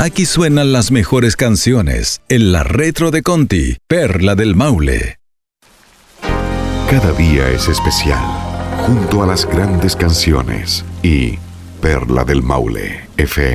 Aquí suenan las mejores canciones en la retro de Conti, Perla del Maule. Cada día es especial, junto a las grandes canciones y Perla del Maule, FM.